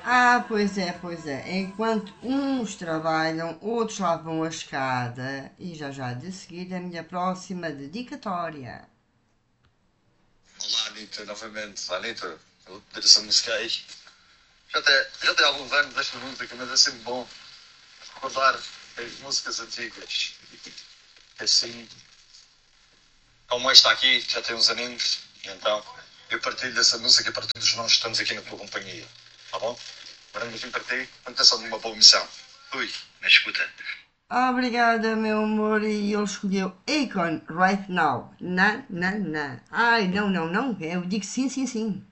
Pois é. Enquanto uns trabalham, outros lavam a escada. E já já de seguida a minha próxima dedicatória. Olá, Anitta, novamente. Anitta, eu vou pedir essa música aí. Já tem alguns anos desta música, mas é sempre bom recordar as músicas antigas. Assim, como esta aqui, já tem uns aninhos, então eu partilho dessa música para todos nós que estamos aqui na tua companhia. Tá bom? Grande beijinho para ti, manutenção de uma boa missão. Ui, na escuta. Obrigada, meu amor. E ele escolheu Akon right now. Não. Ai, não. Eu digo sim.